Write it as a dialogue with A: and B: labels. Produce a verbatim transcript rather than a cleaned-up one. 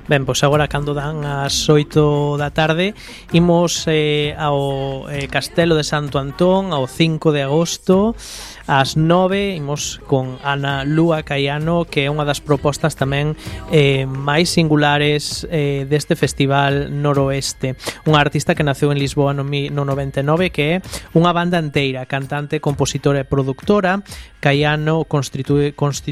A: Ben, pois agora cando dan as oito da tarde imos eh, ao eh, Castelo de Santo Antón ao cinco de agosto ás nove, imos con Ana Lúa Caiano, que é unha das propostas tamén eh, máis singulares eh, deste festival noroeste, unha artista que naceu en Lisboa no, no noventa e nove, que é unha banda enteira, cantante, compositora e productora. Caiano constitúe,